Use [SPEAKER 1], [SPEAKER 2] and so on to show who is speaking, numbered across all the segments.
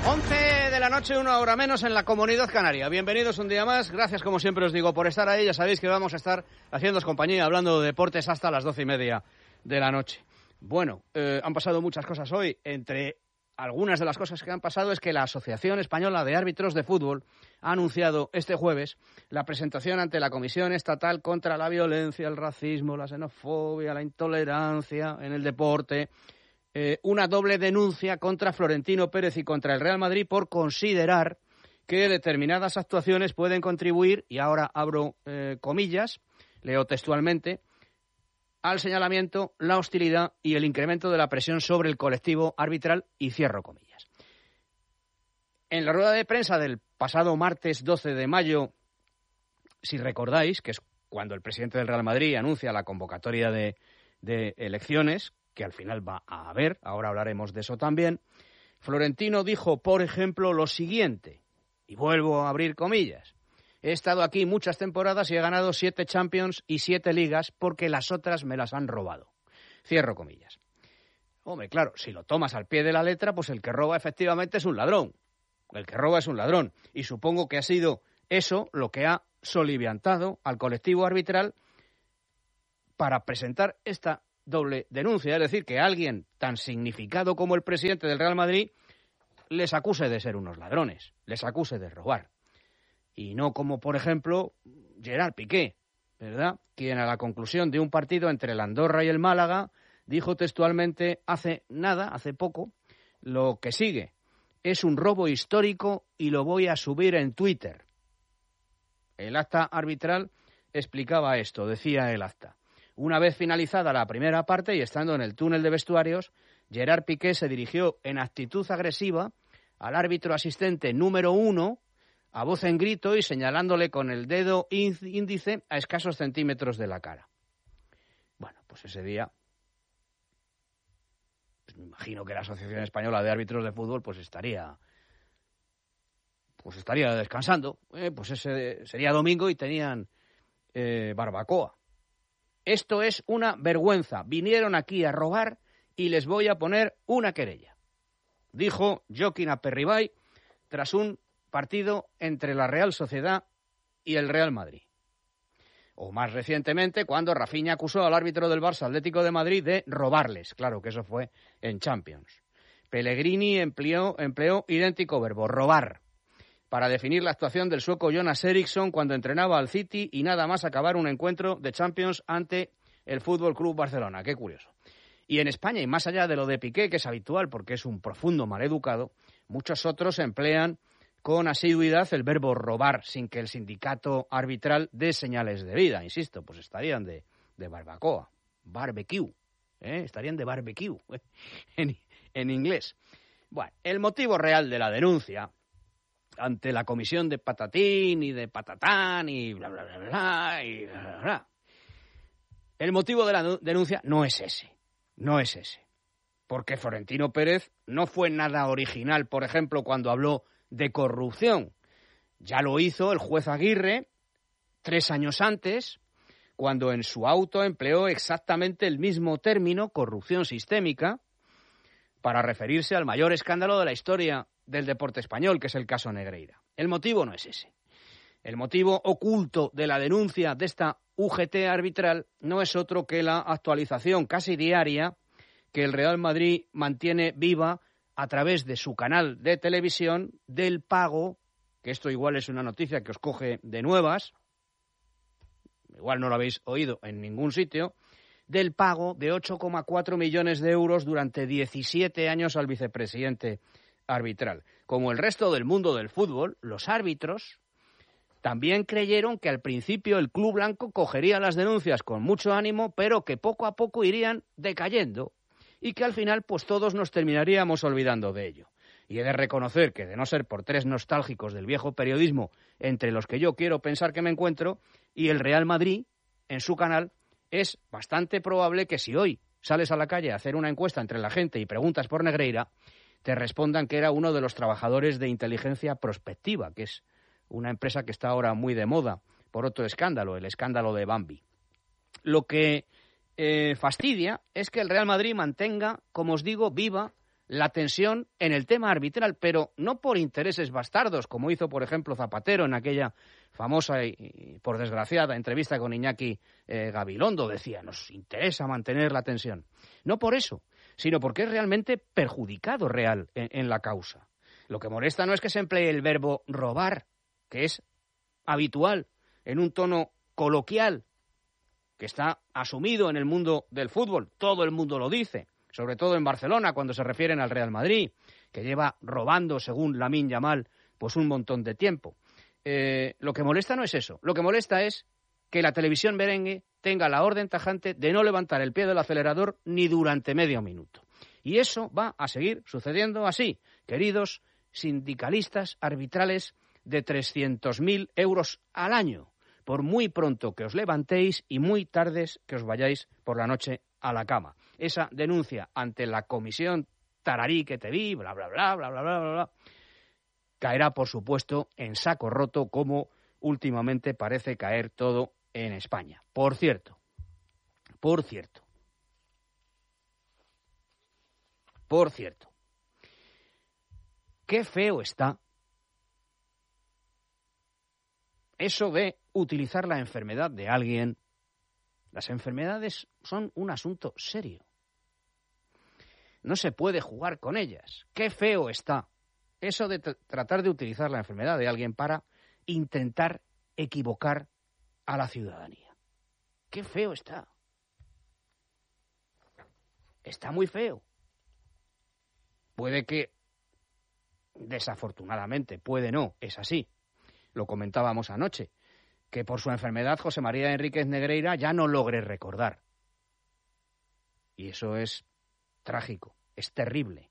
[SPEAKER 1] 11 de la noche, 1 hora menos en la Comunidad Canaria. Bienvenidos un día más. Gracias, como siempre os digo, por estar ahí. Ya sabéis que vamos a estar haciéndoos compañía, hablando de deportes hasta las 12:30 de la noche. Bueno, han pasado muchas cosas hoy. Entre algunas de las cosas que han pasado es que la Asociación Española de Árbitros de Fútbol ha anunciado este jueves la presentación ante la Comisión Estatal contra la Violencia, el Racismo, la Xenofobia, la Intolerancia en el deporte, una doble denuncia contra Florentino Pérez y contra el Real Madrid por considerar que determinadas actuaciones pueden contribuir, y ahora abro comillas, leo textualmente, al señalamiento, la hostilidad y el incremento de la presión sobre el colectivo arbitral, y cierro comillas. En la rueda de prensa del pasado martes 12 de mayo, si recordáis, que es cuando el presidente del Real Madrid anuncia la convocatoria de elecciones, que al final va a haber, ahora hablaremos de eso también, Florentino dijo, por ejemplo, lo siguiente, y vuelvo a abrir comillas: he estado aquí muchas temporadas y he ganado 7 Champions y 7 Ligas porque las otras me las han robado. Cierro comillas. Hombre, claro, si lo tomas al pie de la letra, pues el que roba efectivamente es un ladrón. El que roba es un ladrón. Y supongo que ha sido eso lo que ha soliviantado al colectivo arbitral para presentar esta doble denuncia, es decir, que alguien tan significado como el presidente del Real Madrid les acuse de ser unos ladrones, les acuse de robar. Y no como, por ejemplo, Gerard Piqué, ¿verdad?, quien a la conclusión de un partido entre el Andorra y el Málaga dijo textualmente hace poco, lo que sigue: es un robo histórico y lo voy a subir en Twitter. El acta arbitral explicaba esto, decía el acta. Una vez finalizada la primera parte y estando en el túnel de vestuarios, Gerard Piqué se dirigió en actitud agresiva al árbitro asistente número 1, a voz en grito y señalándole con el dedo índice a escasos centímetros de la cara. Bueno, pues ese día, pues me imagino que la Asociación Española de Árbitros de Fútbol pues estaría descansando. Pues ese sería domingo y tenían barbacoa. Esto es una vergüenza. Vinieron aquí a robar y les voy a poner una querella, dijo Joaquín Aperribay tras un partido entre la Real Sociedad y el Real Madrid. O más recientemente, cuando Rafinha acusó al árbitro del Barça Atlético de Madrid de robarles. Claro que eso fue en Champions. Pellegrini empleó idéntico verbo, robar, para definir la actuación del sueco Jonas Eriksson cuando entrenaba al City y nada más acabar un encuentro de Champions ante el Fútbol Club Barcelona. Qué curioso. Y en España, y más allá de lo de Piqué, que es habitual porque es un profundo maleducado, muchos otros emplean con asiduidad el verbo robar sin que el sindicato arbitral dé señales de vida. Insisto, pues estarían de barbacoa, barbecue, estarían de barbecue en inglés. Bueno, el motivo real de la denuncia ante la comisión de patatín y de patatán y bla, bla, bla, bla, y bla, bla, bla. El motivo de la denuncia no es ese. Porque Florentino Pérez no fue nada original, por ejemplo, cuando habló de corrupción. Ya lo hizo el juez Aguirre 3 años antes, cuando en su auto empleó exactamente el mismo término, corrupción sistémica, para referirse al mayor escándalo de la historia del deporte español, que es el caso Negreira. El motivo no es ese. El motivo oculto de la denuncia de esta UGT arbitral no es otro que la actualización casi diaria que el Real Madrid mantiene viva a través de su canal de televisión del pago, que esto igual es una noticia que os coge de nuevas, igual no lo habéis oído en ningún sitio, del pago de 8,4 millones de euros durante 17 años al vicepresidente arbitral. Como el resto del mundo del fútbol, los árbitros también creyeron que al principio el club blanco cogería las denuncias con mucho ánimo, pero que poco a poco irían decayendo y que al final pues todos nos terminaríamos olvidando de ello. Y he de reconocer que, de no ser por 3 nostálgicos del viejo periodismo, entre los que yo quiero pensar que me encuentro, y el Real Madrid, en su canal, es bastante probable que si hoy sales a la calle a hacer una encuesta entre la gente y preguntas por Negreira, te respondan que era uno de los trabajadores de inteligencia prospectiva, que es una empresa que está ahora muy de moda por otro escándalo, el escándalo de Bambi. Lo que fastidia es que el Real Madrid mantenga, como os digo, viva la tensión en el tema arbitral, pero no por intereses bastardos, como hizo, por ejemplo, Zapatero en aquella famosa y por desgraciada entrevista con Iñaki Gabilondo. Decía, nos interesa mantener la tensión. No por eso, sino porque es realmente perjudicado real en la causa. Lo que molesta no es que se emplee el verbo robar, que es habitual en un tono coloquial, que está asumido en el mundo del fútbol. Todo el mundo lo dice, sobre todo en Barcelona, cuando se refieren al Real Madrid, que lleva robando, según Lamine Yamal, pues un montón de tiempo. Lo que molesta no es eso. Lo que molesta es que la televisión merengue tenga la orden tajante de no levantar el pie del acelerador ni durante medio minuto. Y eso va a seguir sucediendo así, queridos sindicalistas arbitrales de 300.000 euros al año, por muy pronto que os levantéis y muy tardes que os vayáis por la noche a la cama. Esa denuncia ante la comisión tararí que te vi, bla, bla, bla, bla, bla, bla, bla, caerá, por supuesto, en saco roto, como últimamente parece caer todo en España. Por cierto, qué feo está eso de utilizar la enfermedad de alguien. Las enfermedades son un asunto serio. No se puede jugar con ellas. Qué feo está eso de tratar de utilizar la enfermedad de alguien para intentar equivocar a la ciudadanía. Qué feo está. Está muy feo. Puede que, desafortunadamente, puede no, es así. Lo comentábamos anoche, que por su enfermedad José María Enríquez Negreira ya no logre recordar. Y eso es trágico, es terrible.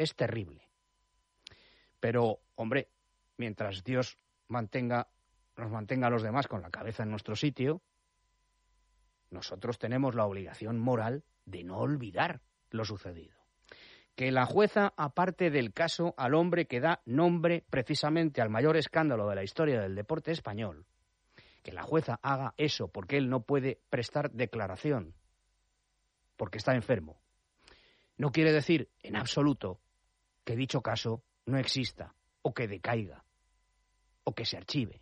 [SPEAKER 1] Pero, hombre, mientras Dios nos mantenga a los demás con la cabeza en nuestro sitio, nosotros tenemos la obligación moral de no olvidar lo sucedido. Que la jueza aparte del caso al hombre que da nombre precisamente al mayor escándalo de la historia del deporte español, que la jueza haga eso porque él no puede prestar declaración, porque está enfermo, no quiere decir en absoluto que dicho caso no exista, o que decaiga, o que se archive.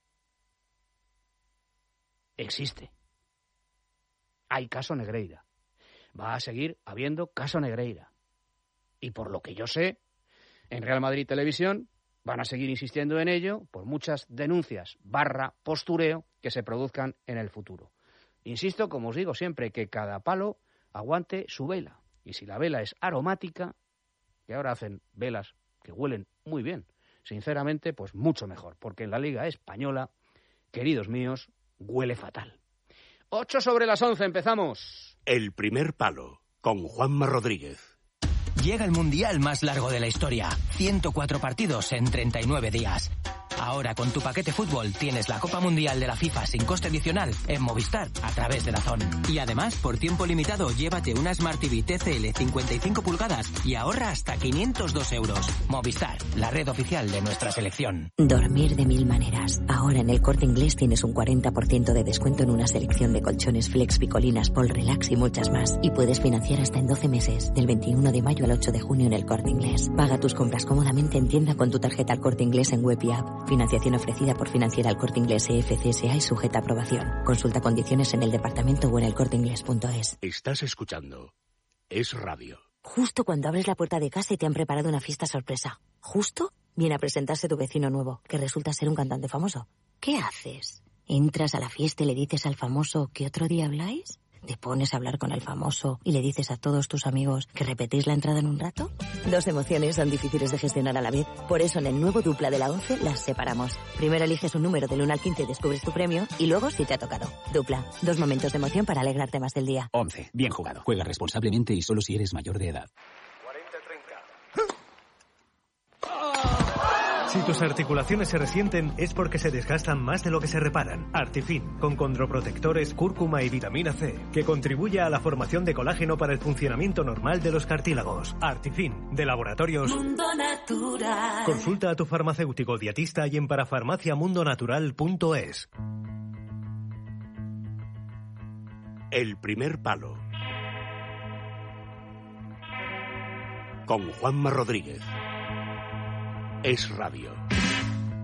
[SPEAKER 1] Existe. Hay caso Negreira. Va a seguir habiendo caso Negreira. Y por lo que yo sé, en Real Madrid Televisión van a seguir insistiendo en ello por muchas denuncias / postureo que se produzcan en el futuro. Insisto, como os digo siempre, que cada palo aguante su vela. Y si la vela es aromática, que ahora hacen velas que huelen muy bien, sinceramente, pues mucho mejor, porque en la Liga Española, queridos míos, huele fatal. 8:11, empezamos.
[SPEAKER 2] El primer palo, con Juanma Rodríguez.
[SPEAKER 3] Llega el mundial más largo de la historia. 104 partidos en 39 días. Ahora con tu paquete fútbol tienes la Copa Mundial de la FIFA sin coste adicional en Movistar a través de DAZN. Y además, por tiempo limitado, llévate una Smart TV TCL 55 pulgadas y ahorra hasta 502 euros. Movistar, la red oficial de nuestra selección.
[SPEAKER 4] Dormir de mil maneras. Ahora en el Corte Inglés tienes un 40% de descuento en una selección de colchones Flex, Picolinas, Pol Relax y muchas más. Y puedes financiar hasta en 12 meses, del 21 de mayo al 8 de junio en el Corte Inglés. Paga tus compras cómodamente en tienda con tu tarjeta El Corte Inglés en web y app. Financiación ofrecida por Financiera El Corte Inglés EFCSA y sujeta a aprobación. Consulta condiciones en el departamento o en elcorteinglés.es.
[SPEAKER 2] Estás escuchando Es Radio.
[SPEAKER 4] Justo cuando abres la puerta de casa y te han preparado una fiesta sorpresa. Justo viene a presentarse tu vecino nuevo, que resulta ser un cantante famoso. ¿Qué haces? ¿Entras a la fiesta y le dices al famoso que otro día habláis? ¿Te pones a hablar con el famoso y le dices a todos tus amigos que repetís la entrada en un rato? Dos emociones son difíciles de gestionar a la vez. Por eso en el nuevo Dupla de la 11 las separamos. Primero eliges un número del 1 al 15 y descubres tu premio, y luego si te ha tocado. Dupla, 2 momentos de emoción para alegrarte más del día.
[SPEAKER 5] 11. Bien jugado. Juega responsablemente y solo si eres mayor de edad.
[SPEAKER 6] 40-30. Si tus articulaciones se resienten es porque se desgastan más de lo que se reparan. Artifin, con condroprotectores, cúrcuma y vitamina C, que contribuye a la formación de colágeno para el funcionamiento normal de los cartílagos. Artifin, de Laboratorios
[SPEAKER 7] Mundo Natural.
[SPEAKER 6] Consulta a tu farmacéutico dietista y en parafarmaciamundonatural.es.
[SPEAKER 2] El primer palo, con Juanma Rodríguez. Es Radio.